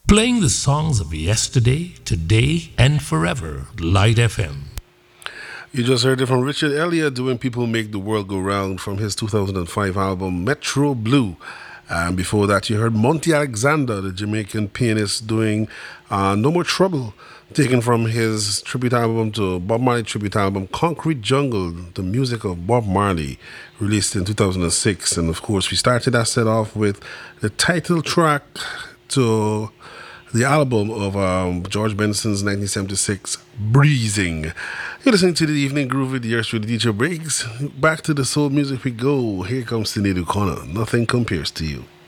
Playing the songs of yesterday, today, and forever. Light FM. You just heard it from Richard Elliott doing People Make the World Go Round from his 2005 album Metro Blue. And before that, you heard Monty Alexander, the Jamaican pianist, doing No More Trouble, taken from his tribute album to Bob Marley tribute album Concrete Jungle, the music of Bob Marley, released in 2006. And of course, we started that set off with the title track to the album of George Benson's 1976, Breezing. You're listening to the Evening Groove with yours with DJ Briggs. Back to the soul music we go. Here comes Sinead O'Connor. Nothing compares to you.